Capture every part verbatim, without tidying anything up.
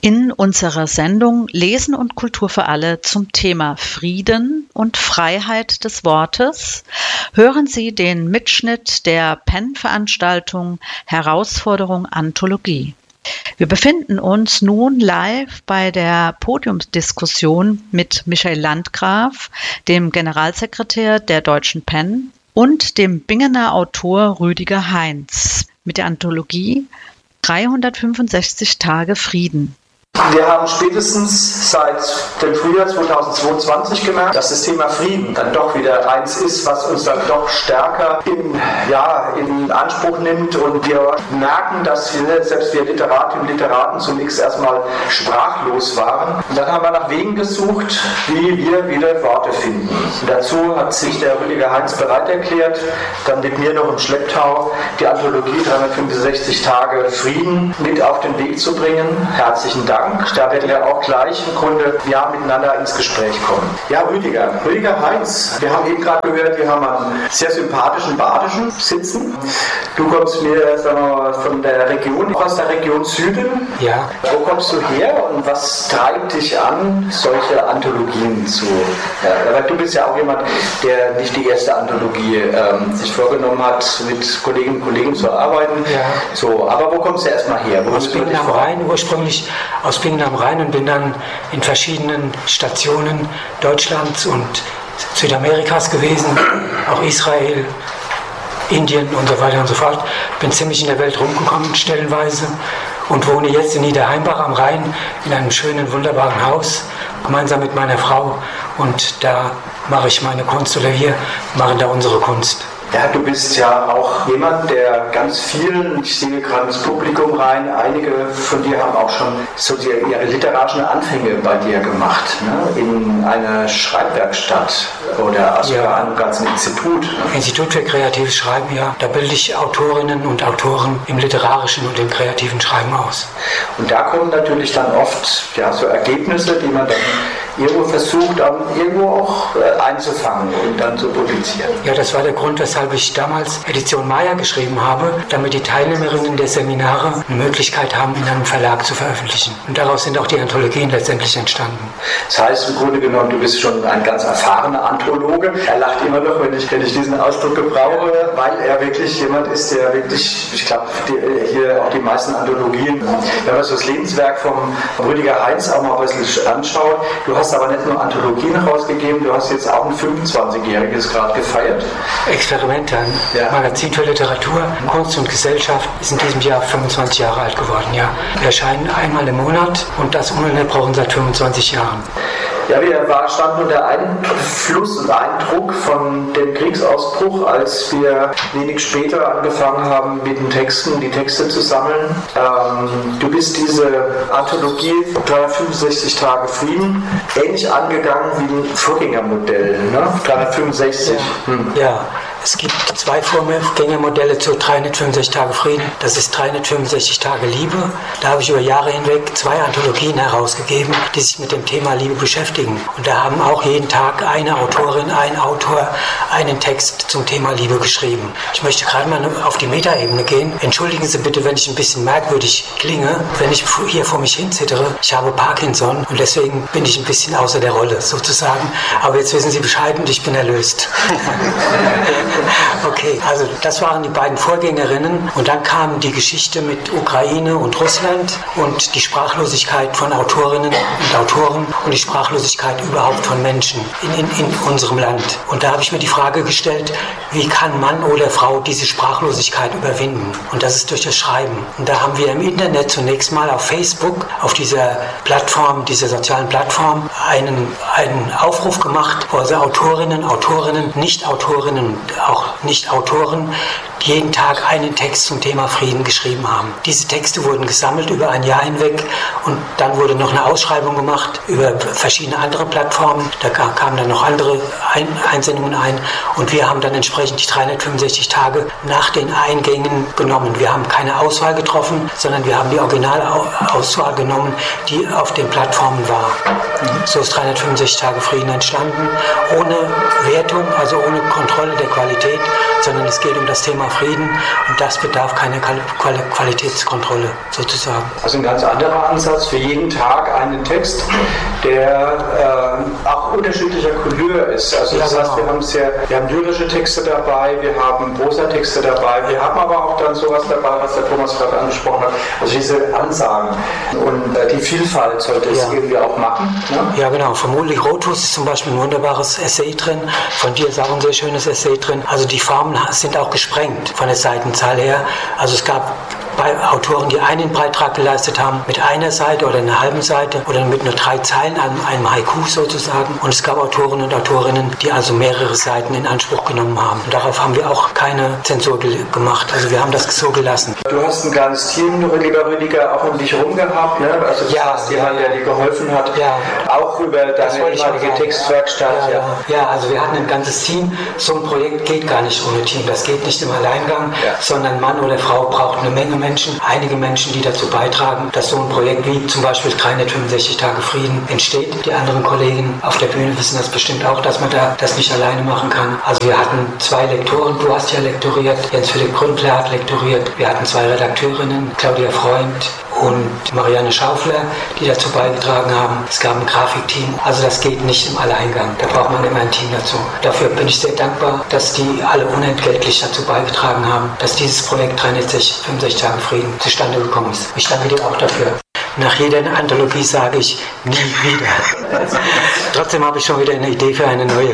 In unserer Sendung Lesen und Kultur für alle zum Thema Frieden und Freiheit des Wortes hören Sie den Mitschnitt der Penn-Veranstaltung Herausforderung Anthologie. Wir befinden uns nun live bei der Podiumsdiskussion mit Michael Landgraf, dem Generalsekretär der Deutschen Penn, und dem Bingener Autor Rüdiger Heinz mit der Anthologie dreihundertfünfundsechzig Tage Frieden. Wir haben spätestens seit dem Frühjahr zweitausendzweiundzwanzig gemerkt, dass das Thema Frieden dann doch wieder eins ist, was uns dann doch stärker in, ja, in Anspruch nimmt, und wir merken, dass wir, selbst wir Literatinnen und Literaten zunächst erstmal sprachlos waren. Und dann haben wir nach Wegen gesucht, wie wir wieder Worte finden. Und dazu hat sich der Rüdiger Heinz bereit erklärt, dann mit mir noch im Schlepptau die Anthologie dreihundertfünfundsechzig Tage Frieden mit auf den Weg zu bringen. Herzlichen Dank. Da werden wir auch gleich im Grunde ja, miteinander ins Gespräch kommen. Ja, Rüdiger, Rüdiger Heinz, wir haben eben gerade gehört, wir haben einen sehr sympathischen Badischen sitzen. Du kommst mir sagen wir mal, von der Region, aus der Region Süden. Ja. Wo kommst du her und was treibt dich an, solche Anthologien zu? Ja, weil du bist ja auch jemand, der nicht die erste Anthologie ähm, sich vorgenommen hat, mit Kolleginnen und Kollegen zu arbeiten. Ja. So, aber wo kommst du erstmal her? Wo aus Bingen am Rhein, ursprünglich aus Bingen am Rhein, und bin dann in verschiedenen Stationen Deutschlands und Südamerikas gewesen, auch Israel, Indien und so weiter und so fort. Bin ziemlich in der Welt rumgekommen, stellenweise, und wohne jetzt in Niederheimbach am Rhein in einem schönen, wunderbaren Haus, gemeinsam mit meiner Frau, und da mache ich meine Kunst, oder wir machen da unsere Kunst. Ja, du bist ja auch jemand, der ganz vielen, ich sehe gerade ins Publikum rein, einige von dir haben auch schon so die, ihre literarischen Anfänge bei dir gemacht, ne? In einer Schreibwerkstatt oder sogar ja. Einem ganzen Institut. Ne? Institut für kreatives Schreiben, ja. Da bilde ich Autorinnen und Autoren im literarischen und im kreativen Schreiben aus. Und da kommen natürlich dann oft ja, so Ergebnisse, die man dann irgendwo versucht, dann irgendwo auch äh, einzufangen und dann zu publizieren. Ja, das war der Grund, weshalb ich damals Edition Maya geschrieben habe, damit die Teilnehmerinnen der Seminare eine Möglichkeit haben, in einem Verlag zu veröffentlichen. Und daraus sind auch die Anthologien letztendlich entstanden. Das heißt, im Grunde genommen, du bist schon ein ganz erfahrener Anthologe. Er lacht immer noch, wenn ich, wenn ich diesen Ausdruck gebrauche, weil er wirklich jemand ist, der wirklich, ich glaube, hier auch die meisten Anthologien, wenn man so das Lebenswerk vom Rüdiger Heinz auch mal ein bisschen anschaut, du hast aber nicht nur Anthologien rausgegeben, du hast jetzt auch ein fünfundzwanzigjähriges gerade gefeiert. Experimenta, ein ja. Magazin für Literatur, Kunst und Gesellschaft, ist in diesem Jahr fünfundzwanzig Jahre alt geworden. Ja. Wir erscheinen einmal im Monat, und das ununterbrochen seit fünfundzwanzig Jahren. Ja, wir standen unter Einfluss und Eindruck von dem Kriegsausbruch, als wir wenig später angefangen haben, mit den Texten, die Texte zu sammeln. Ähm, du bist diese Anthologie dreihundertfünfundsechzig Tage Frieden ähnlich angegangen wie ein Vorgängermodell, ne? dreihundertfünfundsechzig. Ja. Hm. ja. Es gibt zwei Vorgängermodelle zu dreihundertfünfundsechzig Tage Frieden. Das ist dreihundertfünfundsechzig Tage Liebe. Da habe ich über Jahre hinweg zwei Anthologien herausgegeben, die sich mit dem Thema Liebe beschäftigen. Und da haben auch jeden Tag eine Autorin, ein Autor einen Text zum Thema Liebe geschrieben. Ich möchte gerade mal auf die Metaebene gehen. Entschuldigen Sie bitte, wenn ich ein bisschen merkwürdig klinge, wenn ich hier vor mich hin zittere. Ich habe Parkinson, und deswegen bin ich ein bisschen außer der Rolle sozusagen. Aber jetzt wissen Sie Bescheid, und ich bin erlöst. Okay, also das waren die beiden Vorgängerinnen, und dann kam die Geschichte mit Ukraine und Russland und die Sprachlosigkeit von Autorinnen und Autoren und die Sprachlosigkeit überhaupt von Menschen in, in, in unserem Land. Und da habe ich mir die Frage gestellt, wie kann Mann oder Frau diese Sprachlosigkeit überwinden? Und das ist durch das Schreiben. Und da haben wir im Internet zunächst mal auf Facebook, auf dieser Plattform, dieser sozialen Plattform, einen, einen Aufruf gemacht, wo also Autorinnen, Autorinnen, Nicht-Autorinnen, auch Nicht-Autoren jeden Tag einen Text zum Thema Frieden geschrieben haben. Diese Texte wurden gesammelt über ein Jahr hinweg, und dann wurde noch eine Ausschreibung gemacht über verschiedene andere Plattformen. Da kamen dann noch andere Einsendungen ein, und wir haben dann entsprechend die dreihundertfünfundsechzig Tage nach den Eingängen genommen. Wir haben keine Auswahl getroffen, sondern wir haben die Originalauswahl genommen, die auf den Plattformen war. So ist dreihundertfünfundsechzig Tage Frieden entstanden, ohne Wertung, also ohne Kontrolle der Qualität, sondern es geht um das Thema Thema Frieden und das bedarf keiner Qualitätskontrolle sozusagen. Also ein ganz anderer Ansatz, für jeden Tag einen Text, der äh, auch unterschiedlicher Couleur ist. Also das ja, heißt, wir haben, sehr, wir haben lyrische Texte dabei, wir haben Prosa-Texte dabei, wir haben aber auch dann sowas dabei, was der Thomas gerade angesprochen hat, also diese Ansagen. Und äh, die Vielfalt sollte es ja. irgendwie auch machen. Ne? Ja, genau. Von Ulrich Rothus ist zum Beispiel ein wunderbares Essay drin, von dir ist auch ein sehr schönes Essay drin. Also die Formen sind auch gesprengt von der Seitenzahl her. Also es gab bei Autoren, die einen Beitrag geleistet haben mit einer Seite oder einer halben Seite oder mit nur drei Zeilen, einem, einem Haiku sozusagen. Und es gab Autoren und Autorinnen, die also mehrere Seiten in Anspruch genommen haben. Und darauf haben wir auch keine Zensur ge- gemacht. Also wir haben das so gelassen. Du hast ein kleines Team, lieber Rüdiger, auch um dich herum gehabt, ne? Also das ja, heißt, die Hand, der dir geholfen hat, ja. auch über deine ehemalige Textwerkstatt. Ja, ja. ja, also wir hatten ein ganzes Team. So ein Projekt geht gar nicht ohne Team. Das geht nicht im Alleingang, ja. sondern Mann oder Frau braucht eine Menge Menschen, einige Menschen, die dazu beitragen, dass so ein Projekt wie zum Beispiel dreihundertfünfundsechzig Tage Frieden entsteht. Die anderen Kollegen auf der Bühne wissen das bestimmt auch, dass man da das nicht alleine machen kann. Also wir hatten zwei Lektoren, du hast ja lektoriert, Jens-Philipp Gründler hat lektoriert. Wir hatten zwei Redakteurinnen, Claudia Freund und Marianne Schaufler, die dazu beigetragen haben. Es gab ein Grafikteam. Also das geht nicht im Alleingang. Da braucht man immer ein Team dazu. Dafür bin ich sehr dankbar, dass die alle unentgeltlich dazu beigetragen haben, dass dieses Projekt dreihundertfünfundsechzig Tage Frieden zustande gekommen ist. Ich danke dir auch dafür. Nach jeder Anthologie sage ich nie wieder. Trotzdem habe ich schon wieder eine Idee für eine neue.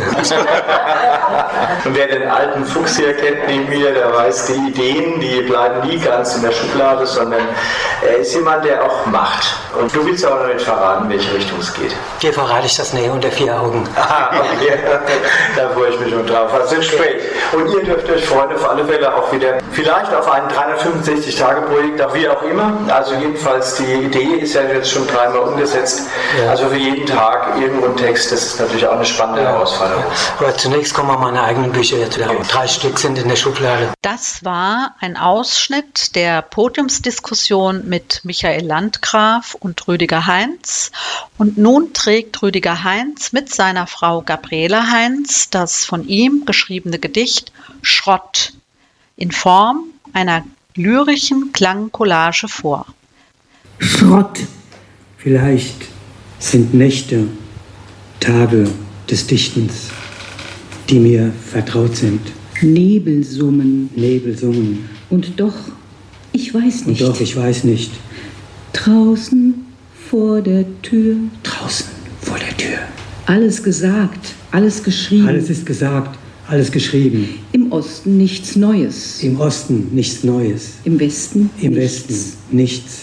Und wer den alten Fuchs hier kennt neben mir, der weiß, die Ideen, die bleiben nie ganz in der Schublade, sondern er ist jemand, der auch macht. Und du willst auch noch nicht verraten, in welche Richtung es geht. Dir verrate ich das näher unter vier Augen. Aha, okay. Da freue ich mich schon drauf. Also Gespräch. Und ihr dürft euch freuen, auf alle Fälle auch wieder, vielleicht auf ein dreihundertfünfundsechzig Tage Projekt, auch wie auch immer. Also jedenfalls die Idee ist ja jetzt schon dreimal umgesetzt. Ja. Also für jeden Tag irgendwo ein Text, das ist natürlich auch eine spannende ja. Herausforderung. Aber zunächst kommen wir meine eigenen Bücher jetzt wieder. Okay. Drei Stück sind in der Schublade. Das war ein Ausschnitt der Podiumsdiskussion mit Michael Landgraf und Rüdiger Heinz. Und nun trägt Rüdiger Heinz mit seiner Frau Gabriele Heinz das von ihm geschriebene Gedicht Schrott in Form einer lyrischen Klangcollage vor. Schrott. Vielleicht sind Nächte, Tage des Dichtens, die mir vertraut sind. Nebelsummen. Nebelsummen. Und doch, ich weiß nicht. Und doch, ich weiß nicht. Draußen vor der Tür. Draußen vor der Tür. Alles gesagt, alles geschrieben. Alles ist gesagt, alles geschrieben. Im Osten nichts Neues. Im Osten nichts Neues. Im Westen Im nichts. Westen nichts.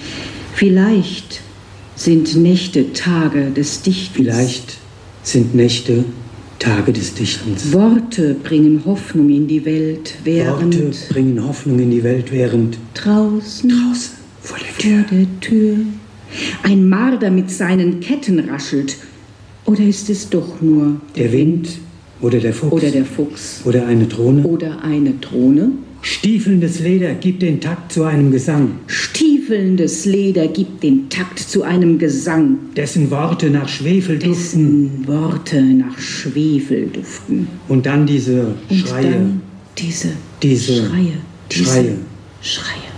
Vielleicht sind Nächte Tage des Dichtens. Vielleicht sind Nächte Tage des Dichtens. Worte bringen Hoffnung in die Welt, während... Worte bringen Hoffnung in die Welt, während... Draußen, draußen vor der Tür. Vor der Tür ein Marder mit seinen Ketten raschelt. Oder ist es doch nur... Der Wind oder der Fuchs. Oder der Fuchs. Oder eine Drohne. Oder eine Drohne. Stiefelndes Leder gibt den Takt zu einem Gesang. Stiefelndes Leder gibt den Takt zu einem Gesang. Dessen Worte nach Schwefel duften. Dessen Worte nach Schwefel duften. Und dann diese Und Schreie. Dann diese, diese Schreie. Diese Schreie. Schreie.